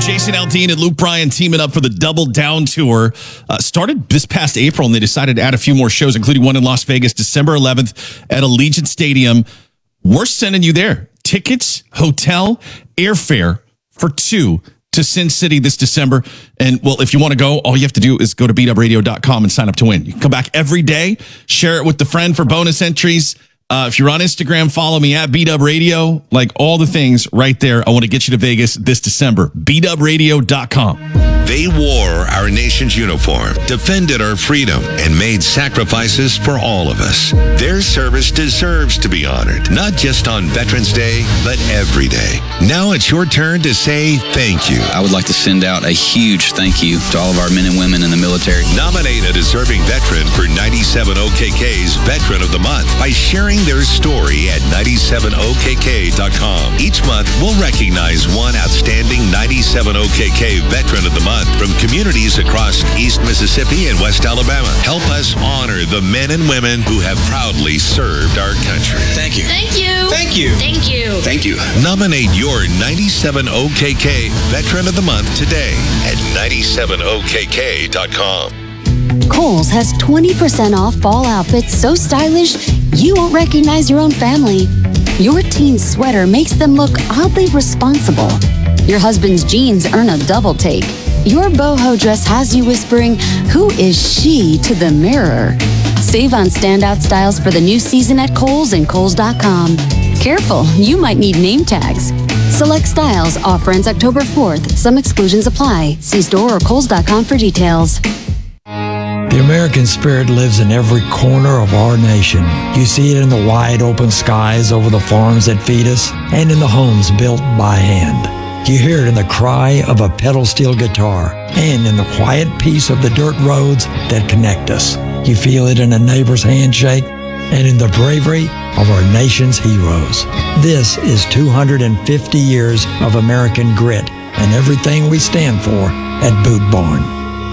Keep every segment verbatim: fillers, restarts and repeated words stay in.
Jason Aldean and Luke Bryan teaming up for the Double Down Tour. Uh, started this past April, and they decided to add a few more shows, including one in Las Vegas, December eleventh at Allegiant Stadium. We're sending you there. Tickets, hotel, airfare for two to Sin City this December. And, well, if you want to go, all you have to do is go to beat up radio dot com and sign up to win. You can come back every day, share it with the friend for bonus entries. Uh, if you're on Instagram, follow me at Beat Up Radio. Like all the things right there. I want to get you to Vegas this December. beat up radio dot com. They wore our nation's uniform, defended our freedom, and made sacrifices for all of us. Their service deserves to be honored, not just on Veterans Day, but every day. Now it's your turn to say thank you. I would like to send out a huge thank you to all of our men and women in the military. Nominate a deserving veteran for ninety-seven O K K's Veteran of the Month by sharing their story at ninety-seven O K K dot com. Each month, we'll recognize one outstanding ninety-seven O K K Veteran of the Month from communities across East Mississippi and West Alabama. Help us honor the men and women who have proudly served our country. Thank you. Thank you. Thank you. Thank you. Thank you. Nominate your ninety-seven O K K Veteran of the Month today at ninety-seven O K K dot com. Kohl's has twenty percent off fall outfits so stylish you won't recognize your own family. Your teen's sweater makes them look oddly responsible. Your husband's jeans earn a double take. Your boho dress has you whispering, "Who is she?" to the mirror. Save on standout styles for the new season at Kohl's and Kohl's dot com. Careful, you might need name tags. Select styles. Offer ends October fourth. Some exclusions apply. See store or Kohl's dot com for details. The American spirit lives in every corner of our nation. You see it in the wide open skies over the farms that feed us and in the homes built by hand. You hear it in the cry of a pedal steel guitar and in the quiet peace of the dirt roads that connect us. You feel it in a neighbor's handshake and in the bravery of our nation's heroes. This is two hundred fifty years of American grit and everything we stand for at Boot Barn.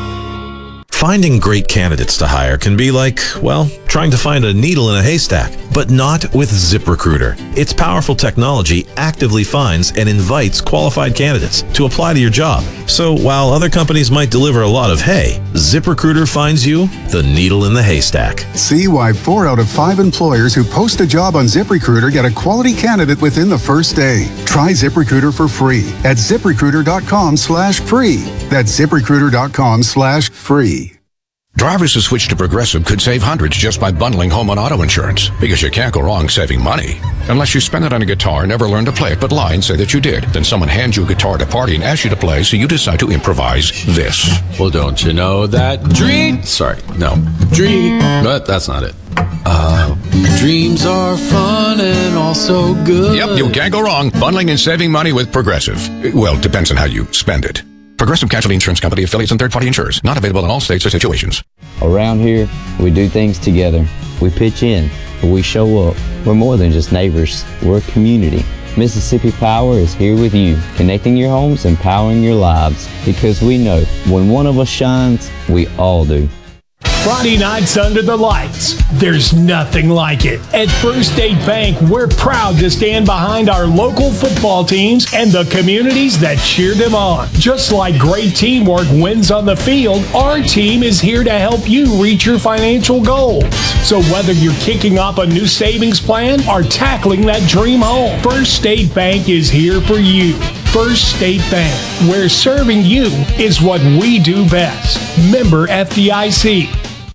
Finding great candidates to hire can be like, well, trying to find a needle in a haystack, but not with ZipRecruiter. Its powerful technology actively finds and invites qualified candidates to apply to your job. So while other companies might deliver a lot of hay, ZipRecruiter finds you the needle in the haystack. See why four out of five employers who post a job on ZipRecruiter get a quality candidate within the first day. Try ZipRecruiter for free at ZipRecruiter dot com slash free. That's ZipRecruiter dot com slash free. Drivers who switch to Progressive could save hundreds just by bundling home and auto insurance, because you can't go wrong saving money. Unless you spend it on a guitar, never learn to play it, but lie and say that you did. Then someone hands you a guitar at a party and asks you to play, so you decide to improvise this. Well, don't you know that dream... Sorry, no. Dream... But that's not it. Uh, dreams are fun and also good. Yep, you can't go wrong bundling and saving money with Progressive. Well, it depends on how you spend it. Progressive Casualty Insurance Company, affiliates, and third-party insurers. Not available in all states or situations. Around here, we do things together. We pitch in, we show up. We're more than just neighbors. We're a community. Mississippi Power is here with you, connecting your homes and powering your lives. Because we know when one of us shines, we all do. Friday nights under the lights. There's nothing like it. At First State Bank, we're proud to stand behind our local football teams and the communities that cheer them on. Just like great teamwork wins on the field, our team is here to help you reach your financial goals. So whether you're kicking off a new savings plan or tackling that dream home, First State Bank is here for you. First State Bank, where serving you is what we do best. Member F D I C.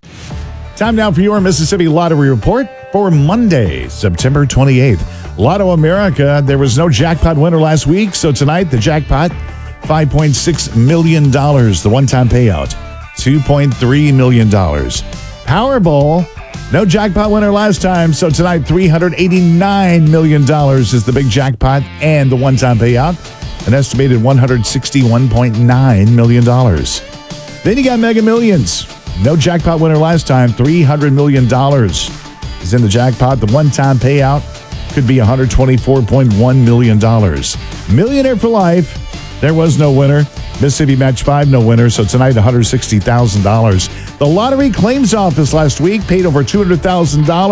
Time now for your Mississippi Lottery Report for Monday, September twenty-eighth. Lotto America, there was no jackpot winner last week, so tonight the jackpot, five point six million dollars. The one-time payout, two point three million dollars. Powerball, no jackpot winner last time, so tonight three hundred eighty-nine million dollars is the big jackpot and the one-time payout, an estimated one hundred sixty-one point nine million dollars. Then you got Mega Millions. No jackpot winner last time, three hundred million dollars is in the jackpot. The one-time payout could be one hundred twenty-four point one million dollars. Millionaire for Life, there was no winner. Mississippi Match five, no winner, so tonight one hundred sixty thousand dollars. The lottery claims office last week paid over two hundred thousand dollars.